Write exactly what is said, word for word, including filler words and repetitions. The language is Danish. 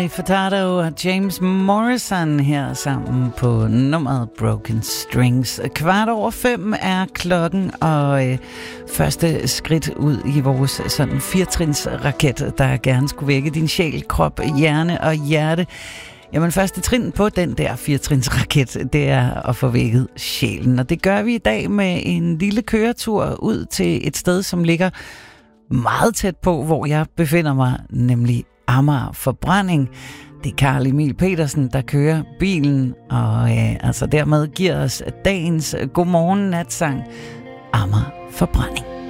Furtado og James Morrison her sammen på nummeret Broken Strings. Kvart over fem er klokken, og øh, første skridt ud i vores sådan firetrinsraket, der gerne skulle vække din sjæl, krop, hjerne og hjerte. Jamen, første trin på den der firetrinsraket, det er at få vækket sjælen. Og det gør vi i dag med en lille køretur ud til et sted, som ligger meget tæt på, hvor jeg befinder mig, nemlig Amager Forbrænding. Det er Carl Emil Petersen, der kører bilen, og øh, altså dermed giver os dagens godmorgen natsang Amager Forbrænding.